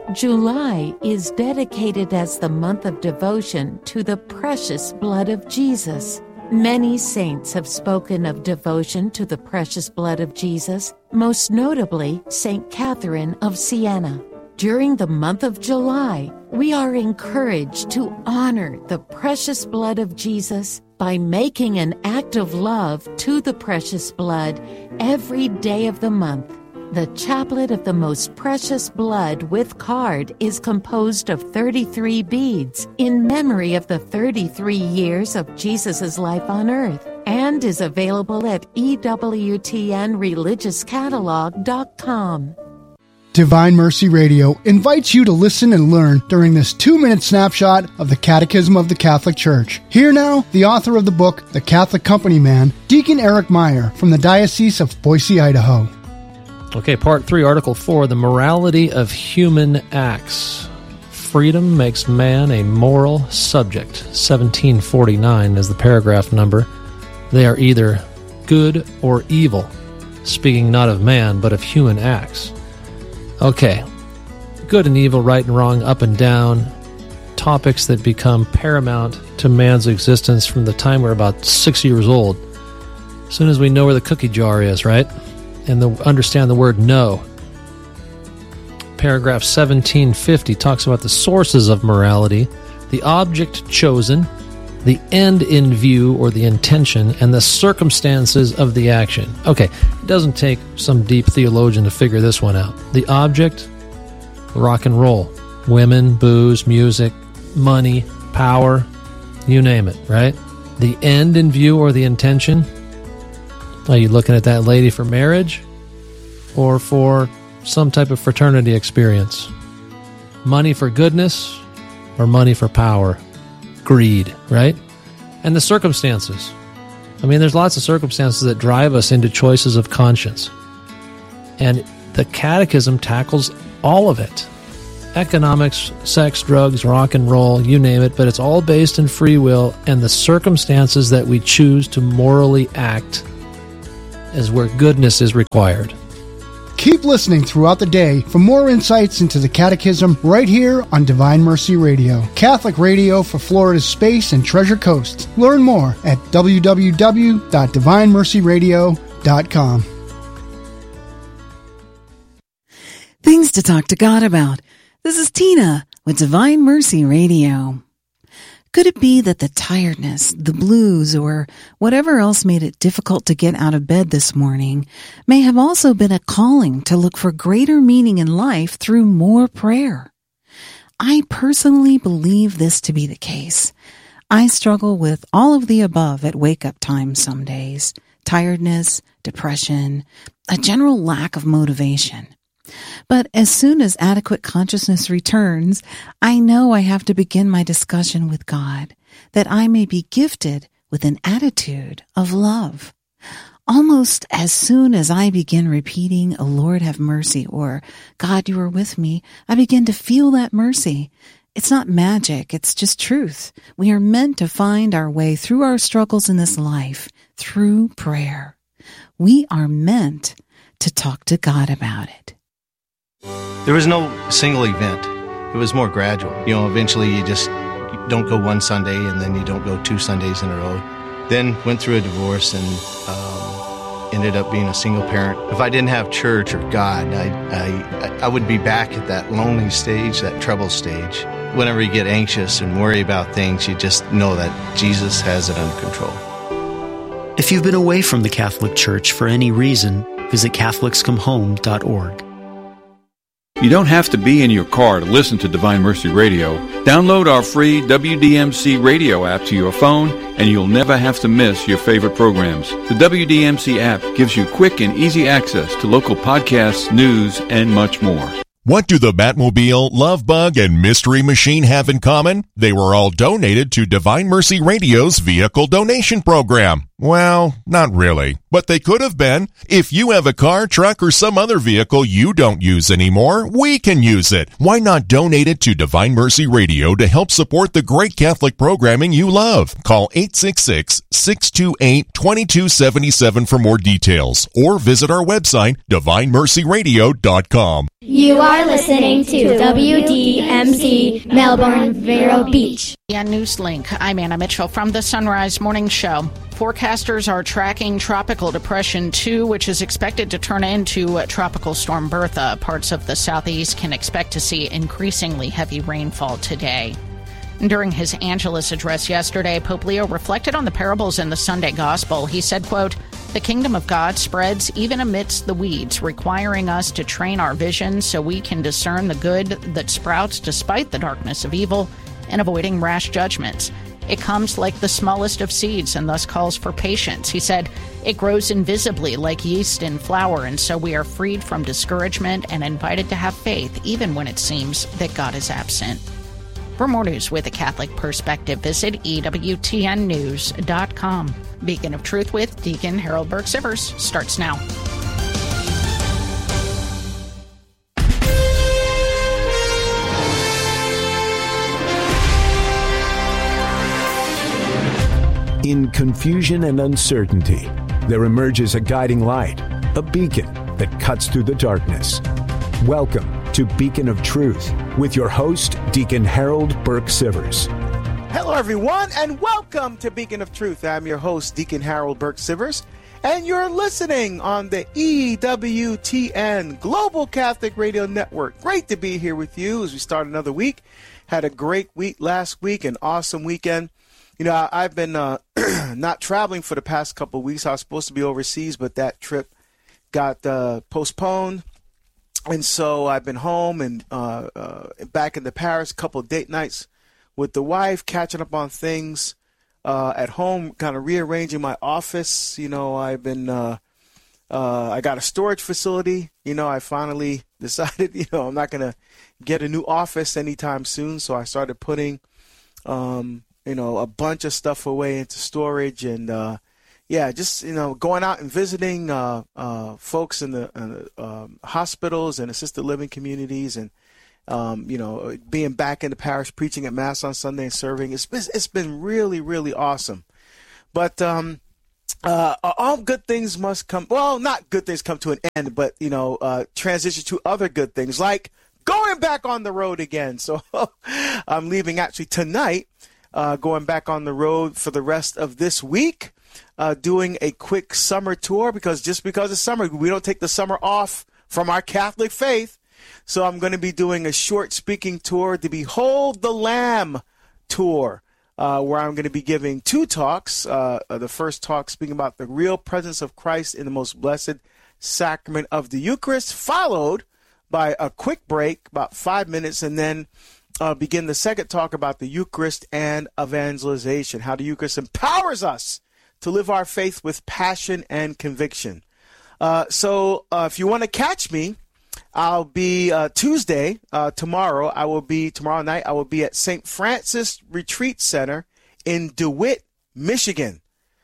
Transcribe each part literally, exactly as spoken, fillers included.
July is dedicated as the month of devotion to the precious blood of Jesus. Many saints have spoken of devotion to the precious blood of Jesus, most notably Saint Catherine of Siena. During the month of July, we are encouraged to honor the precious blood of Jesus by making an act of love to the precious blood every day of the month. The Chaplet of the Most Precious Blood with card is composed of thirty-three beads in memory of the thirty-three years of Jesus' life on earth and is available at E W T N religious catalog dot com. Divine Mercy Radio invites you to listen and learn during this two-minute snapshot of the Catechism of the Catholic Church. Here now, the author of the book, The Catholic Company Man, Deacon Eric Meyer from the Diocese of Boise, Idaho. Okay, Part three, Article four, the morality of human acts. Freedom makes man a moral subject. seventeen forty-nine is the paragraph number. They are either good or evil, speaking not of man, but of human acts. Okay, good and evil, right and wrong, up and down, topics that become paramount to man's existence from the time we're about six years old. As soon as we know where the cookie jar is, right? And the, understand the word no. Paragraph seventeen fifty talks about the sources of morality, the object chosen, the end in view or the intention, and the circumstances of the action. Okay, it doesn't take some deep theologian to figure this one out. The object, rock and roll, women, booze, music, money, power, you name it, right? The end in view or the intention, are you looking at that lady for marriage or for some type of fraternity experience? Money for goodness or money for power? Greed, right? And the circumstances. I mean, there's lots of circumstances that drive us into choices of conscience. And the Catechism tackles all of it. Economics, sex, drugs, rock and roll, you name it, but it's all based in free will, and the circumstances that we choose to morally act is where goodness is required. Keep listening throughout the day for more insights into the Catechism right here on Divine Mercy Radio, Catholic radio for Florida's Space and Treasure Coast. Learn more at w w w dot divine mercy radio dot com. Things to talk to God about. This is Tina with Divine Mercy Radio. Could it be that the tiredness, the blues, or whatever else made it difficult to get out of bed this morning may have also been a calling to look for greater meaning in life through more prayer? I personally believe this to be the case. I struggle with all of the above at wake-up time some days. Tiredness, depression, a general lack of motivation. But as soon as adequate consciousness returns, I know I have to begin my discussion with God, that I may be gifted with an attitude of love. Almost as soon as I begin repeating, "O Lord, have mercy," or "God, you are with me," I begin to feel that mercy. It's not magic, it's just truth. We are meant to find our way through our struggles in this life, through prayer. We are meant to talk to God about it. There was no single event. It was more gradual. You know, eventually you just you don't go one Sunday and then you don't go two Sundays in a row. Then went through a divorce and um, ended up being a single parent. If I didn't have church or God, I, I, I would be back at that lonely stage, that trouble stage. Whenever you get anxious and worry about things, you just know that Jesus has it under control. If you've been away from the Catholic Church for any reason, visit catholics come home dot org. You don't have to be in your car to listen to Divine Mercy Radio. Download our free W D M C radio app to your phone, and you'll never have to miss your favorite programs. The W D M C app gives you quick and easy access to local podcasts, news, and much more. What do the Batmobile, Love Bug, and Mystery Machine have in common? They were all donated to Divine Mercy Radio's Vehicle Donation Program. Well, not really, but they could have been. If you have a car, truck, or some other vehicle you don't use anymore, we can use it. Why not donate it to Divine Mercy Radio to help support the great Catholic programming you love? Call eight six six, six two eight, two two seven seven for more details, or visit our website, divine mercy radio dot com. You are listening to W D M C Melbourne, Vero Beach. Yeah, Newslink. I'm Anna Mitchell from the Sunrise Morning Show. Forecasters are tracking Tropical Depression two, which is expected to turn into Tropical Storm Bertha. Parts of the southeast can expect to see increasingly heavy rainfall today. During his Angelus address yesterday, Pope Leo reflected on the parables in the Sunday Gospel. He said, quote, "The kingdom of God spreads even amidst the weeds, requiring us to train our vision so we can discern the good that sprouts despite the darkness of evil and avoiding rash judgments. It comes like the smallest of seeds and thus calls for patience." He said, "It grows invisibly like yeast in flour, and so we are freed from discouragement and invited to have faith even when it seems that God is absent." For more news with a Catholic perspective, visit E W T N news dot com. Beacon of Truth with Deacon Harold Burke-Sivers starts now. In confusion and uncertainty, there emerges a guiding light, a beacon that cuts through the darkness. Welcome to Beacon of Truth with your host, Deacon Harold Burke-Sivers. Hello, everyone, and welcome to Beacon of Truth. I'm your host, Deacon Harold Burke-Sivers, and you're listening on the E W T N Global Catholic Radio Network. Great to be here with you as we start another week. Had a great week last week, an awesome weekend. You know, I've been uh, not traveling for the past couple of weeks. I was supposed to be overseas, but that trip got uh, postponed. And so I've been home and uh, uh, back in the Paris, a couple of date nights with the wife, catching up on things uh, at home, kind of rearranging my office. You know, I've been, uh, uh, I got a storage facility. You know, I finally decided, you know, I'm not going to get a new office anytime soon. So I started putting, um, you know, a bunch of stuff away into storage and, uh, yeah, just, you know, going out and visiting uh, uh, folks in the, in the um, hospitals and assisted living communities and, um, you know, being back in the parish, preaching at Mass on Sunday and serving. It's been, it's been really, really awesome. But um, uh, all good things must come. Well, not good things come to an end, but, you know, uh, transition to other good things like going back on the road again. So I'm leaving actually tonight, uh, going back on the road for the rest of this week. Uh, doing a quick summer tour because just because it's summer, we don't take the summer off from our Catholic faith. So I'm going to be doing a short speaking tour, the Behold the Lamb tour, uh, where I'm going to be giving two talks. Uh, the first talk speaking about the real presence of Christ in the most blessed sacrament of the Eucharist, followed by a quick break, about five minutes, and then uh, begin the second talk about the Eucharist and evangelization, how the Eucharist empowers us to live our faith with passion and conviction. Uh, so uh, if you want to catch me, I'll be uh, Tuesday, uh, tomorrow, I will be, tomorrow night, I will be at Saint Francis Retreat Center in DeWitt, Michigan.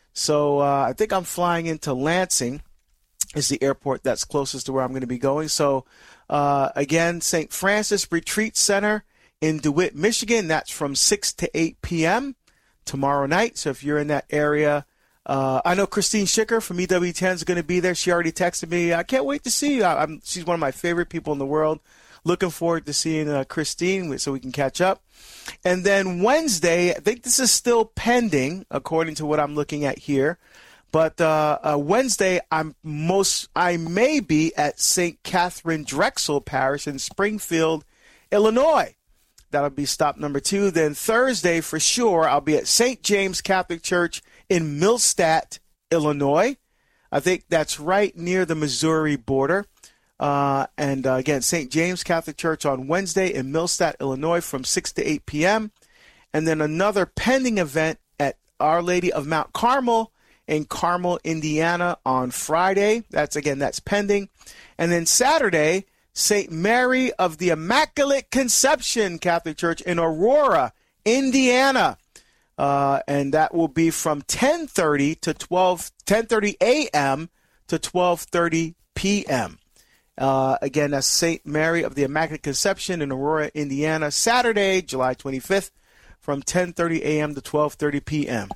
So uh, I think I'm flying into Lansing, is the airport that's closest to where I'm going to be going. So uh, again, Saint Francis Retreat Center in DeWitt, Michigan. That's from six to eight p.m. tomorrow night. So if you're in that area, Uh, I know Christine Schicker from E W ten is going to be there. She already texted me. I can't wait to see you. I, I'm, she's one of my favorite people in the world. Looking forward to seeing uh, Christine so we can catch up. And then Wednesday, I think this is still pending, according to what I'm looking at here. But uh, uh, Wednesday, I'm most I may be at Saint Catherine Drexel Parish in Springfield, Illinois. That'll be stop number two. Then Thursday, for sure, I'll be at Saint James Catholic Church in Millstadt, Illinois. I think that's right near the Missouri border. Uh, and uh, again, Saint James Catholic Church on Wednesday in Millstadt, Illinois from six to eight p.m. And then another pending event at Our Lady of Mount Carmel in Carmel, Indiana on Friday. That's, again, that's pending. And then Saturday, Saint Mary of the Immaculate Conception Catholic Church in Aurora, Indiana. Uh, and that will be from ten thirty to twelve, ten thirty a.m. to twelve thirty p.m. Uh, again, that's Saint Mary of the Immaculate Conception in Aurora, Indiana, Saturday, July twenty-fifth, from ten thirty a.m. to twelve thirty p.m.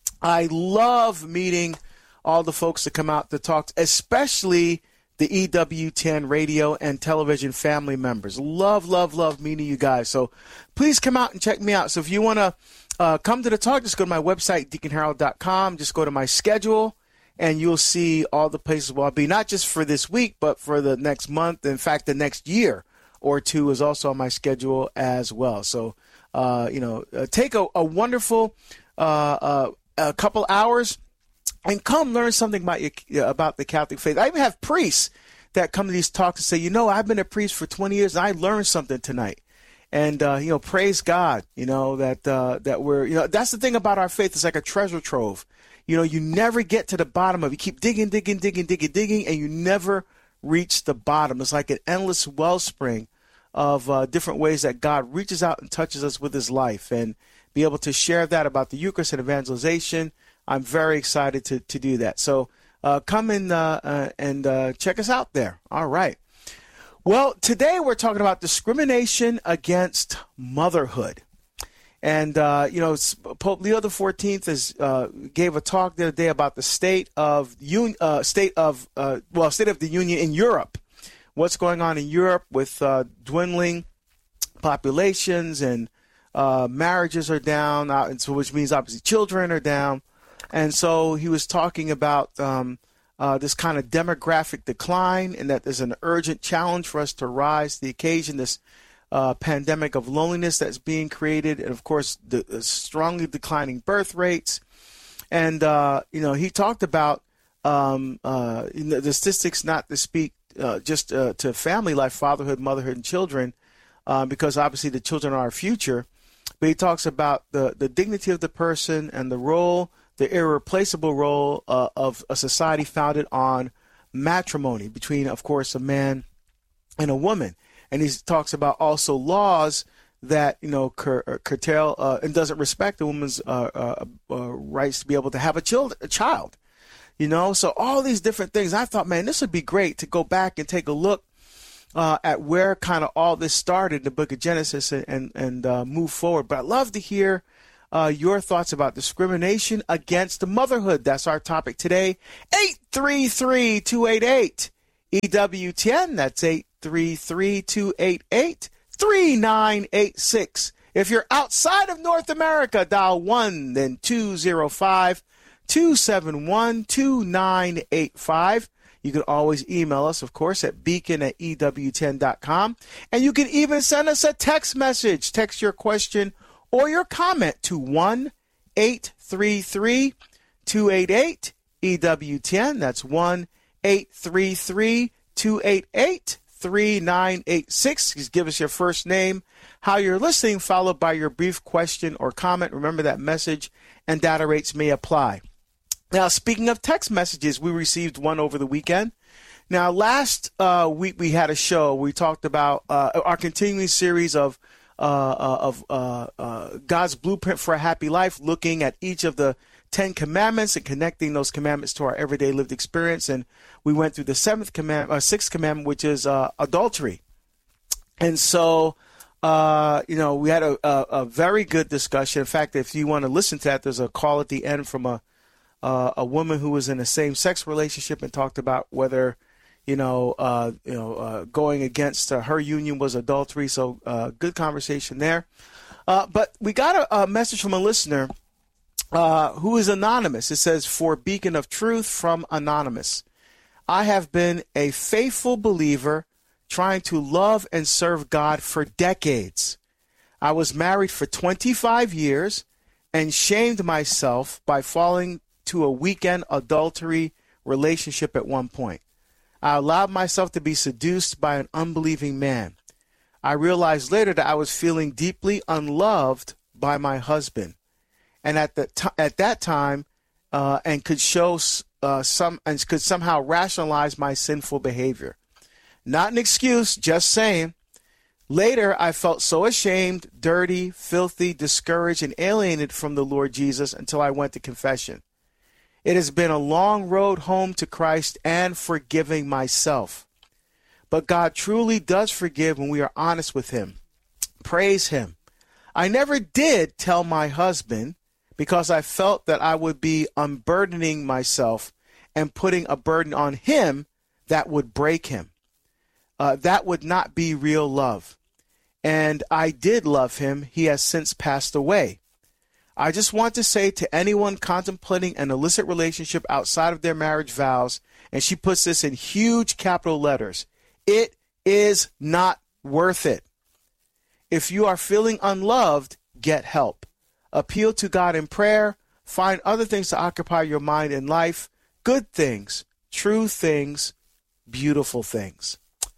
I love meeting all the folks that come out to talk, especially the E W T N radio and television family members. Love, love, love meeting you guys. So please come out and check me out. So if you want to uh, come to the talk, just go to my website, deacon harold dot com. Just go to my schedule, and you'll see all the places where I'll be, not just for this week, but for the next month. In fact, the next year or two is also on my schedule as well. So, uh, you know, uh, take a, a wonderful uh, uh, a couple hours and come learn something about your, about the Catholic faith. I even have priests that come to these talks and say, you know, I've been a priest for twenty years and I learned something tonight. And, uh, you know, praise God, you know, that uh, that we're, you know, that's the thing about our faith. It's like a treasure trove. You know, you never get to the bottom of it. You keep digging, digging, digging, digging, digging, and you never reach the bottom. It's like an endless wellspring of uh, different ways that God reaches out and touches us with his life, and be able to share that about the Eucharist and evangelization. I'm very excited to, to do that. So uh, come in uh, uh, and uh, check us out there. All right. Well, today we're talking about discrimination against motherhood. And, uh, you know, Pope Leo the fourteenth has, uh, gave a talk the other day about the state of, un- uh, state of uh, well, state of the Union in Europe. What's going on in Europe with uh, dwindling populations, and uh, marriages are down, uh, and so which means obviously children are down. And so he was talking about um, uh, this kind of demographic decline, and that there's an urgent challenge for us to rise to the occasion, this uh, pandemic of loneliness that's being created, and, of course, the, the strongly declining birth rates. And, uh, you know, he talked about um, uh, you know, the statistics, not to speak uh, just uh, to family life, fatherhood, motherhood, and children, uh, because obviously the children are our future. But he talks about the, the dignity of the person and the role, the irreplaceable role uh, of a society founded on matrimony between, of course, a man and a woman. And he talks about also laws that, you know, cur- curtail uh, and doesn't respect a woman's uh, uh, uh, rights to be able to have a child, a child. You know, so all these different things. I thought, man, this would be great to go back and take a look uh, at where kind of all this started in the book of Genesis, and, and, and uh, move forward. But I'd love to hear Uh, your thoughts about discrimination against motherhood. That's our topic today. eight three three, two eight eight, E W T N. That's eight three three, two eight eight, three nine eight six. If you're outside of North America, dial one, then two zero five, two seven one, two nine eight five. You can always email us, of course, at beacon at E W ten dot com. And you can even send us a text message. Text your question or your comment to one eight three three, two eight eight, E W T N. That's one eight three three, two eight eight, three nine eight six. Just give us your first name, how you're listening, followed by your brief question or comment. Remember that message and data rates may apply. Now, speaking of text messages, we received one over the weekend. Now, last uh, week we had a show. We talked about uh, our continuing series of Uh, uh, of uh, uh, God's blueprint for a happy life, looking at each of the Ten Commandments and connecting those commandments to our everyday lived experience. And we went through the seventh commandment, uh, sixth commandment, which is uh, adultery. And so, uh, you know, we had a, a, a very good discussion. In fact, if you want to listen to that, there's a call at the end from a uh, a woman who was in a same-sex relationship and talked about whether, you know, uh, you know, uh, going against uh, her union was adultery. So uh, good conversation there. Uh, but we got a, a message from a listener uh, who is anonymous. It says, "For Beacon of Truth from Anonymous. I have been a faithful believer trying to love and serve God for decades. I was married for twenty-five years and shamed myself by falling to a weekend adultery relationship at one point. I allowed myself to be seduced by an unbelieving man. I realized later that I was feeling deeply unloved by my husband, and at the t- at that time, uh, and could show uh, some and could somehow rationalize my sinful behavior. Not an excuse, just saying. Later, I felt so ashamed, dirty, filthy, discouraged, and alienated from the Lord Jesus until I went to confession. It has been a long road home to Christ and forgiving myself. But God truly does forgive when we are honest with him. Praise him. I never did tell my husband because I felt that I would be unburdening myself and putting a burden on him that would break him. Uh, that would not be real love. And I did love him. He has since passed away. I just want to say to anyone contemplating an illicit relationship outside of their marriage vows, and she puts this in huge capital letters, it is not worth it. If you are feeling unloved, get help. Appeal to God in prayer. Find other things to occupy your mind in life. Good things, true things, beautiful things.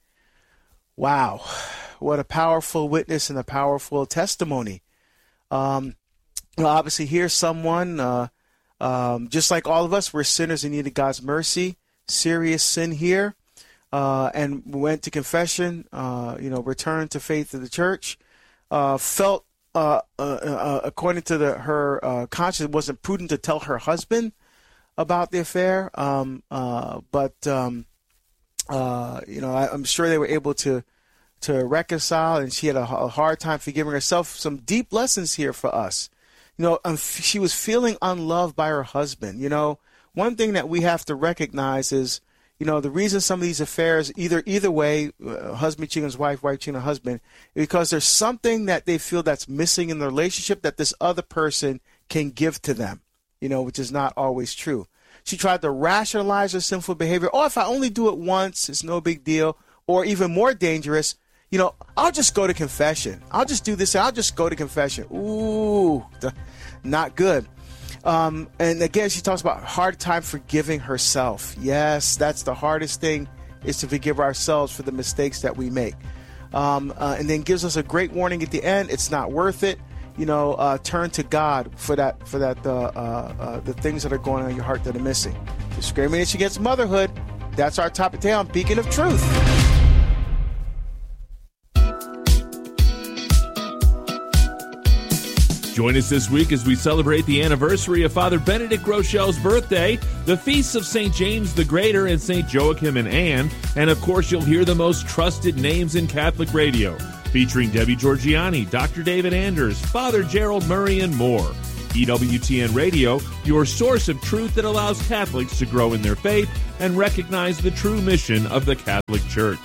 Wow. What a powerful witness and a powerful testimony. Um, well, obviously, here's someone, uh, um, just like all of us, we're sinners in need of God's mercy. Serious sin here. Uh, and went to confession, uh, you know, returned to faith in the church. Uh, felt, uh, uh, uh, according to the, her uh, conscience, it wasn't prudent to tell her husband about the affair. Um, uh, but, um, uh, you know, I, I'm sure they were able to to reconcile, and she had a, a hard time forgiving herself. Some deep lessons here for us. You know, um, she was feeling unloved by her husband. You know, one thing that we have to recognize is, you know, the reason some of these affairs, either either way, uh, husband cheating on his wife, wife cheating on husband, because there's something that they feel that's missing in the relationship that this other person can give to them, you know, which is not always true. She tried to rationalize her sinful behavior. Oh, if I only do it once, it's no big deal. Or even more dangerous, you know, I'll just go to confession. I'll just do this. I'll just go to confession. Ooh, not good. Um, and again, she talks about hard time forgiving herself. Yes, that's the hardest thing, is to forgive ourselves for the mistakes that we make. Um, uh, and then gives us a great warning at the end. It's not worth it. You know, uh, turn to God for that, for that, uh, uh, uh, the things that are going on in your heart that are missing. Discrimination against motherhood. That's our topic today on Beacon of Truth. Join us this week as we celebrate the anniversary of Father Benedict Rochelle's birthday, the feasts of Saint James the Greater and Saint Joachim and Anne, and of course you'll hear the most trusted names in Catholic radio, featuring Debbie Georgiani, Doctor David Anders, Father Gerald Murray, and more. E W T N Radio, your source of truth that allows Catholics to grow in their faith and recognize the true mission of the Catholic Church.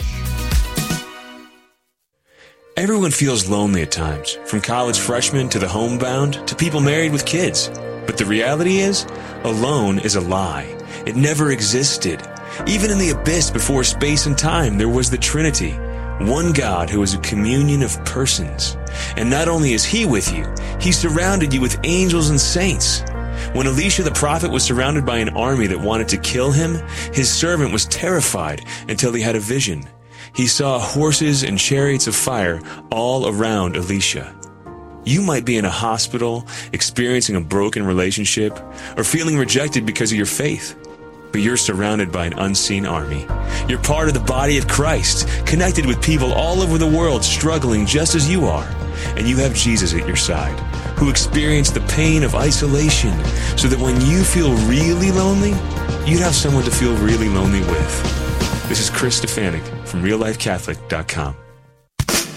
Everyone feels lonely at times, from college freshmen to the homebound to people married with kids. But the reality is, alone is a lie. It never existed. Even in the abyss before space and time, there was the Trinity. One God who is a communion of persons. And not only is He with you, He surrounded you with angels and saints. When Elisha the prophet was surrounded by an army that wanted to kill him, his servant was terrified until he had a vision. He saw horses and chariots of fire all around Elisha. You might be in a hospital, experiencing a broken relationship, or feeling rejected because of your faith. But you're surrounded by an unseen army. You're part of the body of Christ, connected with people all over the world struggling just as you are. And you have Jesus at your side, who experienced the pain of isolation, so that when you feel really lonely, you'd have someone to feel really lonely with. This is Chris Stefanik from real life catholic dot com.